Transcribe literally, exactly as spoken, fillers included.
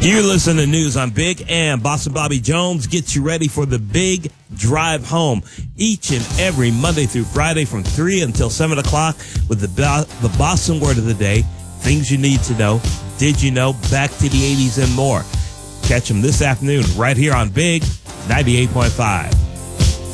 You listen to News on Big, and Boston Bobby Jones gets you ready for the Big Drive Home each and every Monday through Friday from three until seven o'clock with the, the Boston Word of the Day, things you need to know, did you know, back to the eighties and more. Catch them this afternoon right here on Big ninety-eight point five.